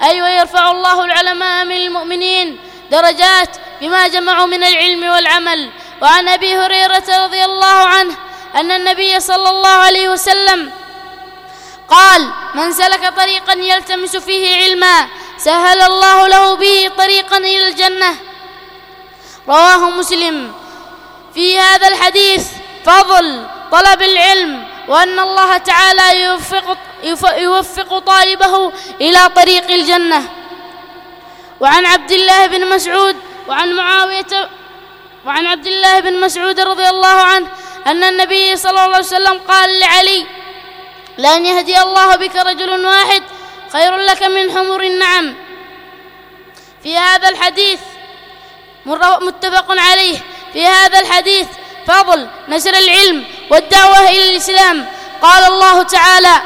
أيوة يرفع الله العلماء من المؤمنين درجات بما جمعوا من العلم والعمل. وعن أبي هريرة رضي الله عنه أن النبي صلى الله عليه وسلم قال: من سلك طريقا يلتمس فيه علما سهل الله له به طريقا إلى الجنة. رواه مسلم. في هذا الحديث فضل طلب العلم، وأن الله تعالى يوفق طالبه إلى طريق الجنة. وعن عبد الله بن مسعود وعن عبد الله بن مسعود رضي الله عنه أن النبي صلى الله عليه وسلم قال لعلي: لأن يهدي الله بك رجل واحد خير لك من حمر النعم. في هذا الحديث متفق عليه. في هذا الحديث فضل نشر العلم والدعوة إلى الإسلام. قال الله تعالى: